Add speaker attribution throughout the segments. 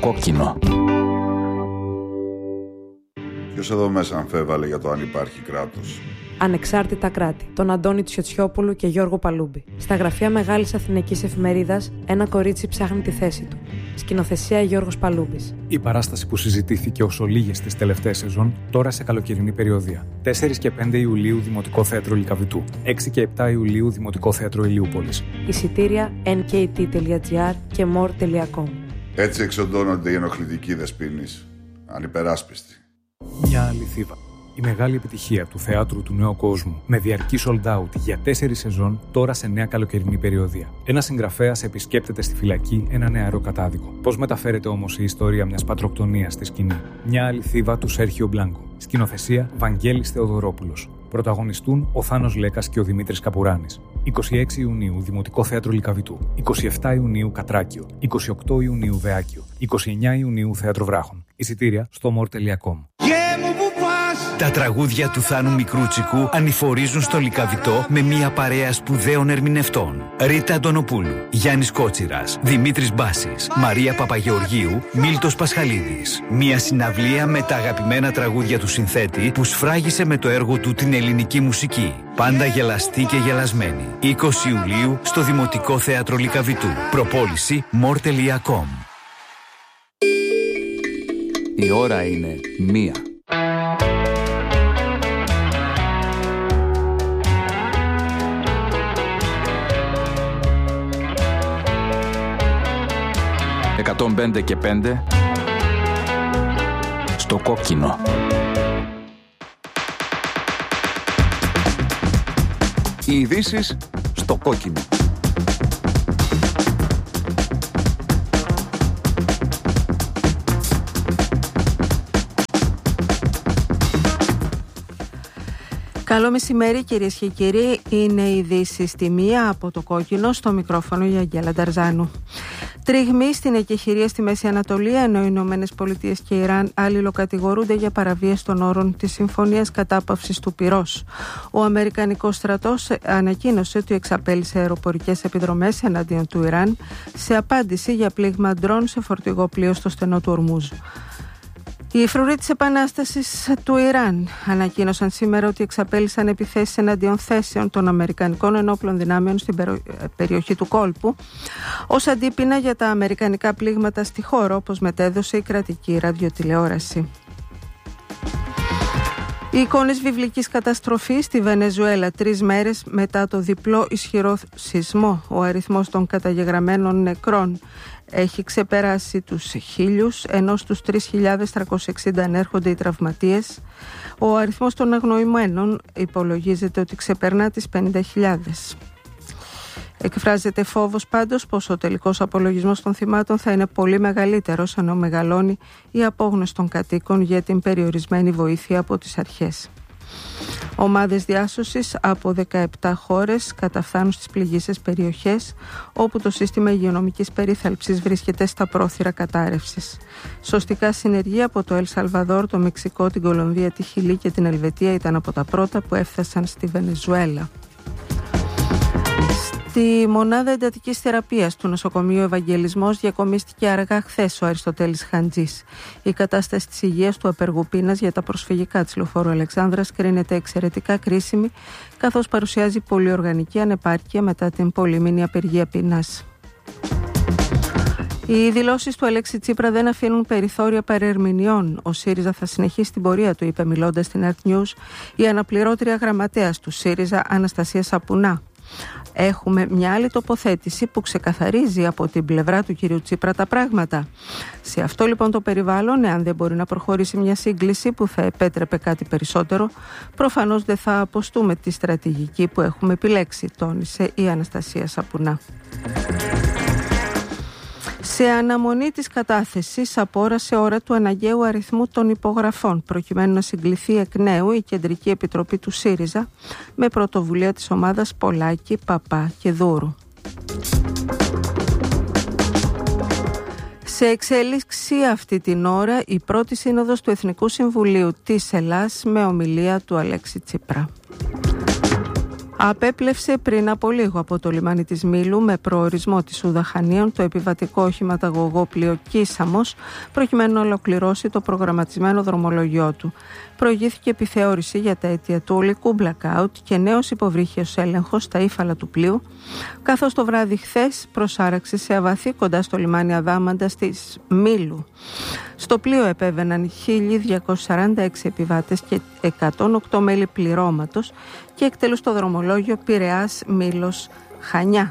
Speaker 1: κόκκινο.
Speaker 2: Ποιος εδώ μέσα αμφέβαλε για το αν υπάρχει κράτος?
Speaker 3: Ανεξάρτητα κράτη, τον Αντώνη Τσιοτσιόπουλου και Γιώργο Παλούμπη. Στα γραφεία Μεγάλης Αθηναϊκής Εφημερίδας, ένα κορίτσι ψάχνει τη θέση του. Σκηνοθεσία Γιώργος Παλούμπης.
Speaker 4: Η παράσταση που συζητήθηκε ως ολίγες τις τελευταίες σεζόν, τώρα σε καλοκαιρινή περιοδία. 4 και 5 Ιουλίου Δημοτικό Θέατρο Λυκαβητού. 6 και 7 Ιουλίου Δημοτικό Θέατρο Ηλιούπολης.
Speaker 3: Εισιτήρια nkt.gr και more.com.
Speaker 2: Έτσι εξοντώνονται οι ενοχλητικοί δεσποίνεις. Ανυπεράσπιστοι.
Speaker 4: Μια αληθίβα. Η μεγάλη επιτυχία του θεάτρου του νέου κόσμου, με διαρκή sold out για 4 σεζόν, τώρα σε νέα καλοκαιρινή περιοδία. Ένας συγγραφέας επισκέπτεται στη φυλακή ένα νεαρό κατάδικο. Πώς μεταφέρεται όμως η ιστορία μιας πατροκτονίας στη σκηνή? Μια αληθίβα του Σέρχιο Μπλάνκο. Σκηνοθεσία Βαγγέλης Θεοδωρόπουλος. Πρωταγωνιστούν ο Θάνος Λέκας και ο Δημήτρης Καπουράνης. 26 Ιουνίου Δημοτικό Θέατρο Λυκαβητού. 27 Ιουνίου Κατράκιο. 28 Ιουνίου Βεάκιο. 29 Ιουνίου Θέατρο Βράχων. Εισιτήρια στο more.com.
Speaker 5: Τα τραγούδια του Θάνου Μικρούτσικου ανηφορίζουν στο Λυκαβητό με μια παρέα σπουδαίων ερμηνευτών. Ρίτα Αντωνοπούλου, Γιάννης Κότσιρας, Δημήτρης Μπάσης, Μαρία Παπαγεωργίου, Μίλτος Πασχαλίδης. Μια συναυλία με τα αγαπημένα τραγούδια του συνθέτη που σφράγισε με το έργο του την ελληνική μουσική. Πάντα γελαστή και γελασμένη. 20 Ιουλίου στο Δημοτικό Θέατρο Λυκαβητού. Προπόληση more.com.
Speaker 1: Η ώρα είναι 1. «105 και 5» στο κόκκινο. Οι ειδήσεις στο κόκκινο.
Speaker 6: Καλό μεσημέρι κυρίες και κύριοι, είναι η ειδήσεις στη 1 από το κόκκινο, στο μικρόφωνο η Αγγέλα Νταρζάνου. Τριγμή στην εκεχηρία στη Μέση Ανατολή, ενώ οι Ηνωμένες Πολιτείες και Ιράν αλληλοκατηγορούνται για παραβίαση των όρων της Συμφωνίας Κατάπαυσης του Πυρός. Ο Αμερικανικός στρατός ανακοίνωσε ότι εξαπέλυσε αεροπορικές επιδρομές εναντίον του Ιράν σε απάντηση για πλήγμα ντρόν σε φορτηγό πλοίο στο στενό του Ορμούζ. Οι φρουροί της Επανάστασης του Ιράν ανακοίνωσαν σήμερα ότι εξαπέλυσαν επιθέσεις εναντίον θέσεων των Αμερικανικών ενόπλων δυνάμεων στην περιοχή του κόλπου ως αντίπεινα για τα αμερικανικά πλήγματα στη χώρα, όπως μετέδωσε η κρατική ραδιοτηλεόραση. Οι εικόνες βιβλικής καταστροφής στη Βενεζουέλα 3 μέρες μετά το διπλό ισχυρό σεισμό. Ο αριθμός των καταγεγραμμένων νεκρών έχει ξεπεράσει τους 1.000, ενώ στους 3.360 ανέρχονται οι τραυματίες. Ο αριθμός των αγνοημένων υπολογίζεται ότι ξεπερνά τις 50.000. Εκφράζεται φόβος πάντως πως ο τελικός απολογισμός των θυμάτων θα είναι πολύ μεγαλύτερος, ενώ μεγαλώνει η απόγνωση των κατοίκων για την περιορισμένη βοήθεια από τις αρχές. Ομάδες διάσωσης από 17 χώρες καταφθάνουν στις πληγείσες περιοχές, όπου το σύστημα υγειονομικής περίθαλψης βρίσκεται στα πρόθυρα κατάρρευσης. Σωστικά συνεργεία από το Ελ Σαλβαδόρ, το Μεξικό, την Κολομβία, τη Χιλή και την Ελβετία ήταν από τα πρώτα που έφτασαν στη Βενεζουέλα. Στη μονάδα εντατικής θεραπείας του νοσοκομείου Ευαγγελισμός διακομίστηκε αργά χθες ο Αριστοτέλης Χαντζής. Η κατάσταση της υγείας του απεργού πείνας για τα προσφυγικά της Λεωφόρου Αλεξάνδρας κρίνεται εξαιρετικά κρίσιμη, καθώς παρουσιάζει πολυοργανική ανεπάρκεια μετά την πολυμήνη απεργία πείνας. Οι δηλώσεις του Αλέξη Τσίπρα δεν αφήνουν περιθώρια παρερμηνιών. Ο ΣΥΡΙΖΑ θα συνεχίσει την πορεία του, είπε μιλώντας στην Art News η αναπληρώτρια γραμματέας του ΣΥΡΙΖΑ Αναστασία Σαπουνά. Έχουμε μια άλλη τοποθέτηση που ξεκαθαρίζει από την πλευρά του κυρίου Τσίπρα τα πράγματα. Σε αυτό λοιπόν το περιβάλλον, εάν δεν μπορεί να προχωρήσει μια σύγκληση που θα επέτρεπε κάτι περισσότερο, προφανώς δεν θα αποστούμε τη στρατηγική που έχουμε επιλέξει, τόνισε η Αναστασία Σαπουνά. Σε αναμονή της κατάθεσης απόρασε ώρα του αναγκαίου αριθμού των υπογραφών, προκειμένου να συγκληθεί εκ νέου η Κεντρική Επιτροπή του ΣΥΡΙΖΑ με πρωτοβουλία της ομάδας Πολάκη, Παπά και Δούρου. Σε εξέλιξη αυτή την ώρα η πρώτη σύνοδος του Εθνικού Συμβουλίου της Ελλάς με ομιλία του Αλέξη Τσίπρα. Απέπλευσε πριν από λίγο από το λιμάνι της Μήλου με προορισμό της Ουδαχανίων το επιβατικό οχηματαγωγό πλοίο Κίσαμος, προκειμένου να ολοκληρώσει το προγραμματισμένο δρομολόγιό του. Προηγήθηκε επιθεώρηση για τα αίτια του ολικού blackout και νέος υποβρύχιος έλεγχος στα ύφαλα του πλοίου, καθώς το βράδυ χθες προσάραξε σε αβαθή κοντά στο λιμάνι Αδάμαντας της Μήλου. Στο πλοίο επέβαιναν 1.246 επιβάτες και 108 μέλη πληρώματος και εκτελούν στο δρομολόγιο Πειραιάς Μήλος Χανιά.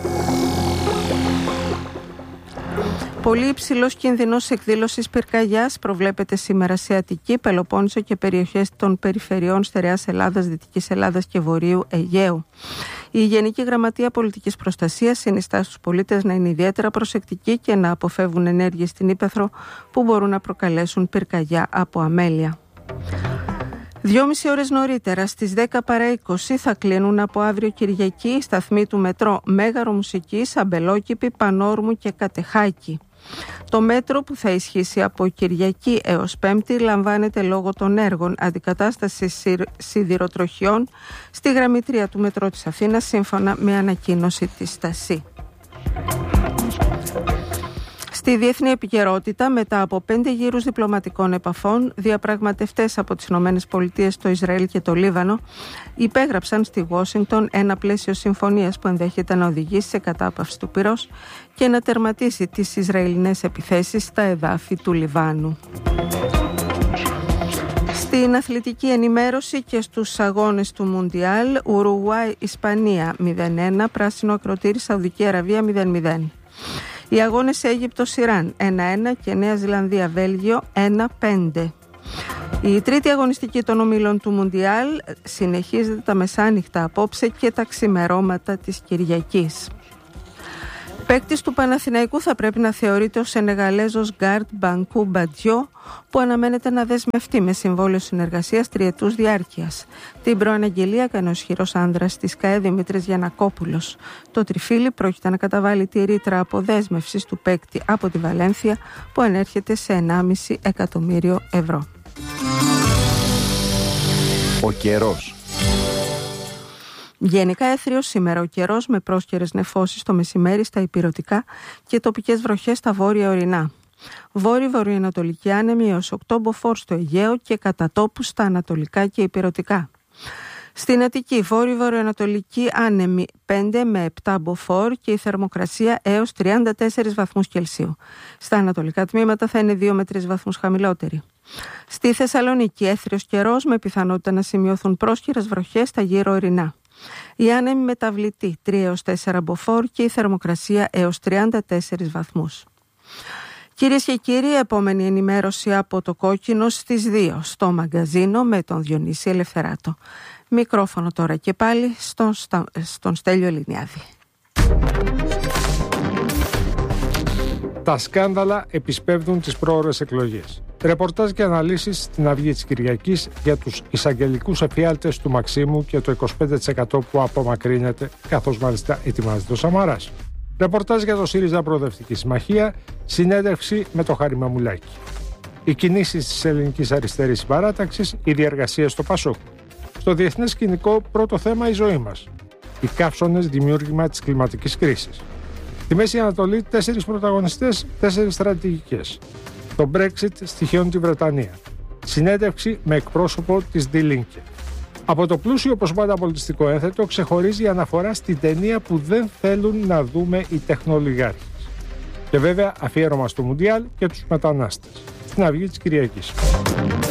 Speaker 6: Πολύ υψηλός κίνδυνος εκδήλωσης πυρκαγιάς προβλέπεται σήμερα σε Αττική, Πελοπόννησο και περιοχές των περιφερειών Στερεάς Ελλάδας, Δυτικής Ελλάδας και Βορείου Αιγαίου. Η Γενική Γραμματεία Πολιτικής Προστασίας συνιστά στους πολίτες να είναι ιδιαίτερα προσεκτικοί και να αποφεύγουν ενέργειες στην ύπαιθρο που μπορούν να προκαλέσουν πυρκαγιά από αμέλεια. 2,5 ώρες νωρίτερα, στις 10 παρά 20, θα κλείνουν από αύριο Κυριακή οι σταθμοί του μετρό Μέγαρο Μουσικής, Αμπελόκηπη, Πανόρμου και Κατεχάκη. Το μέτρο που θα ισχύσει από Κυριακή έως Πέμπτη λαμβάνεται λόγω των έργων αντικατάστασης σιδηροτροχιών στη γραμμή 3 του μετρό της Αθήνας, σύμφωνα με ανακοίνωση της ΣΤΑΣΥ. Στη διεθνή επικαιρότητα, μετά από 5 γύρους διπλωματικών επαφών, διαπραγματευτές από τις ΗΠΑ, το Ισραήλ και το Λίβανο υπέγραψαν στη Ουάσιγκτον ένα πλαίσιο συμφωνίας που ενδέχεται να οδηγήσει σε κατάπαυση του πυρός και να τερματίσει τις Ισραηλινές επιθέσεις στα εδάφη του Λιβάνου. Στην αθλητική ενημέρωση και στους αγώνες του Μουντιάλ, Ουρουγουάη-Ισπανία 0-1, πράσινο ακροτήρι Σαουδική Αραβία 0-0. Οι αγώνες Αίγυπτος-Ιράν 1-1 και Νέα Ζηλανδία-Βέλγιο 1-5. Η τρίτη αγωνιστική των ομίλων του Μουντιάλ συνεχίζεται τα μεσάνυχτα απόψε και τα ξημερώματα της Κυριακής. Παίκτης του Παναθηναϊκού θα πρέπει να θεωρείται ο Σενεγαλέζος Γκάρντ Μπανκού Μπατζιό, που αναμένεται να δεσμευτεί με συμβόλαιο συνεργασίας 3ετούς διάρκειας. Την προαναγγελία έκανε ο ισχυρός άνδρας της ΚΑΕ Δημήτρης Γιαννακόπουλος. Το τριφύλι πρόκειται να καταβάλει τη ρήτρα αποδέσμευσης του παίκτη από τη Βαλένθια, που ανέρχεται σε 1,5 εκατομμύριο ευρώ.
Speaker 1: Ο καιρός.
Speaker 6: Γενικά έθριος σήμερα ο καιρός, με πρόσκαιρες νεφώσεις το μεσημέρι στα ηπειρωτικά και τοπικές βροχές στα βόρεια ορεινά. Βόρειο-βορειοανατολική άνεμη έως 8 μποφόρ στο Αιγαίο και κατά τόπους στα ανατολικά και ηπειρωτικά. Στην Αττική, βόρειο-βορειοανατολική άνεμη 5 με 7 μποφόρ και η θερμοκρασία έως 34 βαθμούς Κελσίου. Στα ανατολικά τμήματα θα είναι 2 με 3 βαθμούς χαμηλότερη. Στη Θεσσαλονίκη, έθριος καιρός με πιθανότητα να σημειωθούν πρόσκαιρες βροχές στα γύρω ορεινά. Η άνεμη μεταβλητή 3 έως 4 μποφόρ και η θερμοκρασία έως 34 βαθμούς. Κυρίες και κύριοι, επόμενη ενημέρωση από το Κόκκινο στις 2 στο μαγκαζίνο με τον Διονύση Ελευθεράτο. Μικρόφωνο τώρα και πάλι στον Στέλιο Ελληνιάδη.
Speaker 7: Τα σκάνδαλα επισπεύδουν τις πρόωρες εκλογές. Ρεπορτάζ και αναλύσεις στην Αυγή της Κυριακής για τους εισαγγελικούς εφιάλτες του Μαξίμου και το 25% που απομακρύνεται, καθώς μάλιστα ετοιμάζεται ο Σαμαράς. Ρεπορτάζ για το ΣΥΡΙΖΑ Προοδευτική Συμμαχία, συνέντευξη με το Χάρη Μαμουλάκη. Οι κινήσεις της ελληνικής αριστερής συμπαράταξης, οι διεργασίες στο ΠΑΣΟΚ. Στο διεθνές σκηνικό, πρώτο θέμα η ζωή μας. Οι καύσωνες δημιούργημα της κλιματικής κρίσης. Στη Μέση Ανατολή, 4 πρωταγωνιστές, 4 στρατηγικές. Το Brexit στοιχειώνει τη Βρετανία. Συνέντευξη με εκπρόσωπο της Die Linke. Από το πλούσιο, όπως πάντα, πολιτιστικό ένθετο ξεχωρίζει η αναφορά στην ταινία που δεν θέλουν να δούμε οι τεχνολιγάρχες. Και βέβαια αφιέρωμα στο Μουντιάλ και τους μετανάστες. Στην Αυγή της Κυριακής.